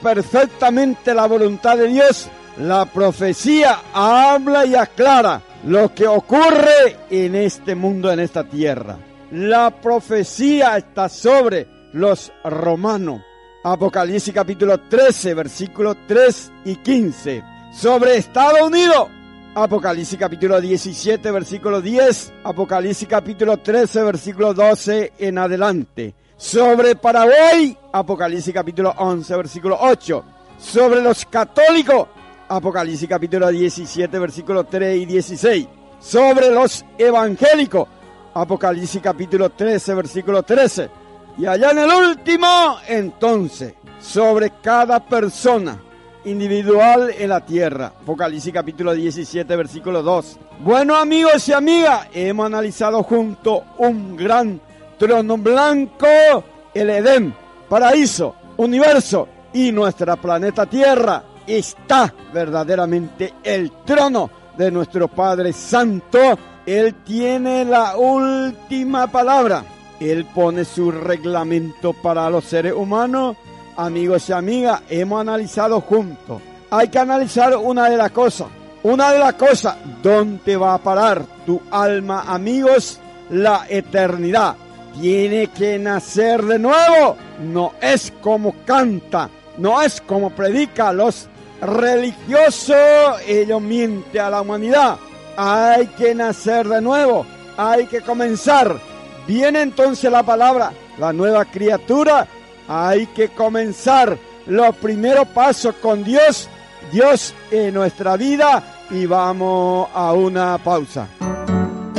perfectamente la voluntad de Dios, la profecía habla y aclara lo que ocurre en este mundo, en esta tierra. La profecía está sobre los romanos. Apocalipsis capítulo 13, versículos 3 y 15. Sobre Estados Unidos. Apocalipsis capítulo 17, versículo 10. Apocalipsis capítulo 13, versículo 12 en adelante. Sobre Paraguay. Apocalipsis capítulo 11, versículo 8. Sobre los católicos. Apocalipsis capítulo 17, versículo 3 y 16. Sobre los evangélicos. Apocalipsis capítulo 13, versículo 13. Y allá en el último, entonces, sobre cada persona individual en la tierra. Apocalipsis capítulo 17, versículo 2. Bueno, amigos y amigas, hemos analizado junto un gran trono blanco, el Edén, paraíso, universo y nuestra planeta Tierra. Está verdaderamente el trono de nuestro Padre Santo. Él tiene la última palabra. Él pone su reglamento para los seres humanos. Amigos y amigas, hemos analizado juntos. Hay que analizar una de las cosas. ¿Dónde va a parar tu alma, amigos? La eternidad. Tiene que nacer de nuevo. No es como canta, no es como predica los religiosos. Ellos mienten a la humanidad. Hay que nacer de nuevo. Hay que comenzar. Viene entonces la palabra, la nueva criatura. Hay que comenzar los primeros pasos con Dios en nuestra vida. Y vamos a una pausa.